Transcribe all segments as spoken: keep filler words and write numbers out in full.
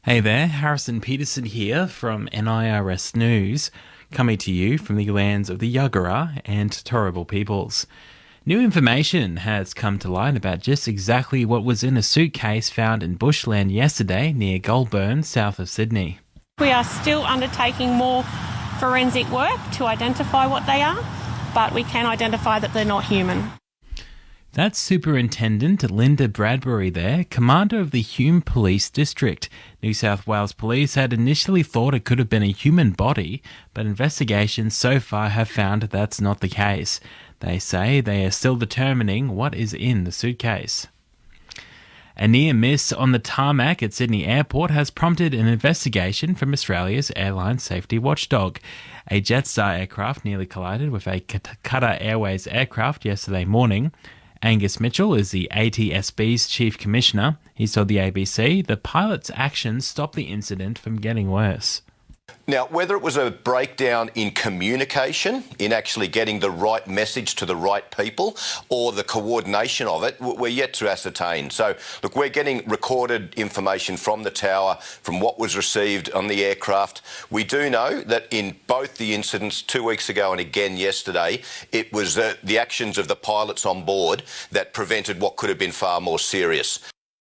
Hey there, Harrison Peterson here from N I R S News, coming to you from the lands of the Yagara and Turrbal peoples. New information has come to light about just exactly what was in a suitcase found in bushland yesterday near Goulburn, south of Sydney. We are still undertaking more forensic work to identify what they are, but we can identify that they're not human. That's Superintendent Linda Bradbury there, commander of the Hume Police District. New South Wales Police had initially thought it could have been a human body, but investigations so far have found that's not the case. They say they are still determining what is in the suitcase. A near miss on the tarmac at Sydney Airport has prompted an investigation from Australia's airline safety watchdog. A Jetstar aircraft nearly collided with a Qatar Airways aircraft yesterday morning. Angus Mitchell is the A T S B's chief commissioner. He told the A B C the pilot's actions stopped the incident from getting worse. Now, whether it was a breakdown in communication, in actually getting the right message to the right people, or the coordination of it, we're yet to ascertain. So, look, we're getting recorded information from the tower, from what was received on the aircraft. We do know that in both the incidents two weeks ago and again yesterday, it was uh, the actions of the pilots on board that prevented what could have been far more serious.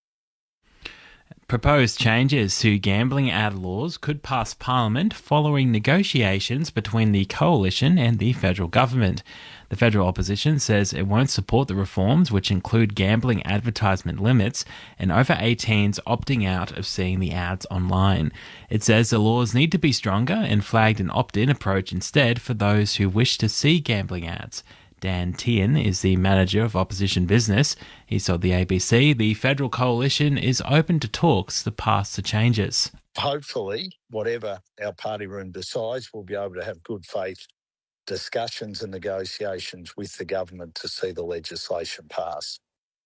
Proposed changes to gambling ad laws could pass Parliament following negotiations between the Coalition and the federal government. The federal opposition says it won't support the reforms, which include gambling advertisement limits and over eighteens opting out of seeing the ads online. It says the laws need to be stronger and flagged an opt-in approach instead for those who wish to see gambling ads. Dan Tehan is the manager of opposition business. He told the A B C the federal coalition is open to talks to pass the changes. Hopefully, whatever our party room decides, we'll be able to have good faith discussions and negotiations with the government to see the legislation pass.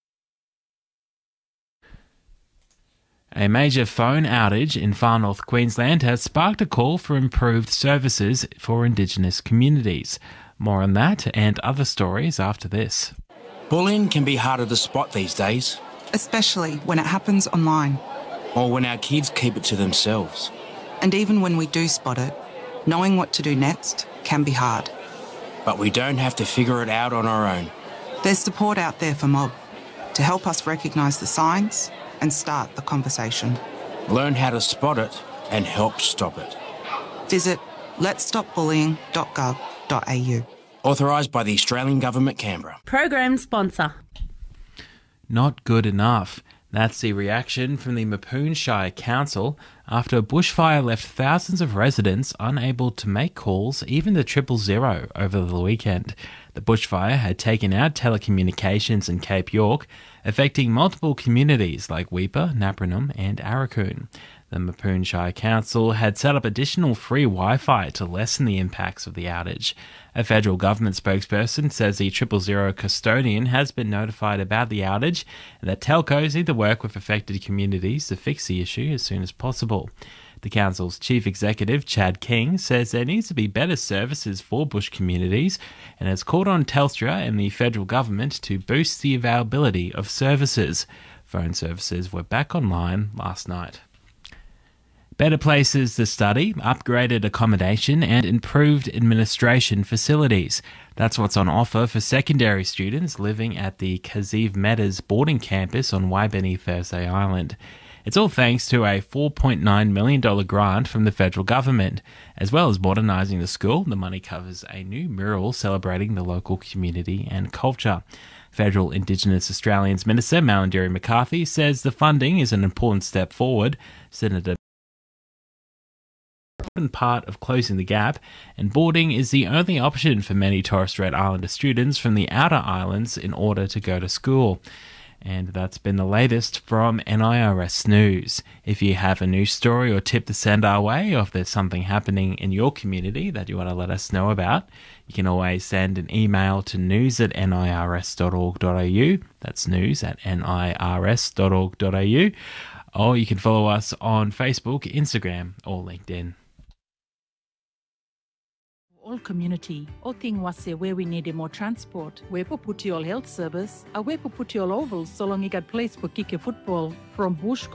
A major phone outage in far north Queensland has sparked a call for improved services for Indigenous communities. More on that and other stories after this. Bullying can be harder to spot these days. Especially when it happens online. Or when our kids keep it to themselves. And even when we do spot it, knowing what to do next can be hard. But we don't have to figure it out on our own. There's support out there for Mob to help us recognise the signs and start the conversation. Learn how to spot it and help stop it. Visit lets stop bullying dot gov dot a u. Authorised by the Australian Government, Canberra. Program sponsor. Not good enough. That's the reaction from the Mapoon Shire Council after a bushfire left thousands of residents unable to make calls even to triple zero over the weekend. The bushfire had taken out telecommunications in Cape York, affecting multiple communities like Weipa, Napranum and Arakoon. The Mapoon Shire Council had set up additional free Wi-Fi to lessen the impacts of the outage. A federal government spokesperson says the triple zero custodian has been notified about the outage and that telcos need to work with affected communities to fix the issue as soon as possible. The council's chief executive, Chad King, says there needs to be better services for bush communities and has called on Telstra and the federal government to boost the availability of services. Phone services were back online last night. Better places to study, upgraded accommodation and improved administration facilities. That's what's on offer for secondary students living at the Kaziv Meadows boarding campus on Waibeni Thursday Island. It's all thanks to a four point nine million dollars grant from the federal government. As well as modernising the school, the money covers a new mural celebrating the local community and culture. Federal Indigenous Australians Minister Malarndirri McCarthy says the funding is an important step forward. Senator part of closing the gap, and boarding is the only option for many Torres Strait Islander students from the outer islands in order to go to school. And that's been the latest from N I R S News. If you have a news story or tip to send our way, or if there's something happening in your community that you want to let us know about, you can always send an email to news at n i r s dot org dot a u. That's news at n i r s dot org dot a u. Or you can follow us on Facebook, Instagram, or LinkedIn. All community, o ting wase where we need more transport. Wepo Putiol Health Service, a Wepo Putiol Oval, so long you got place for kick football from Bush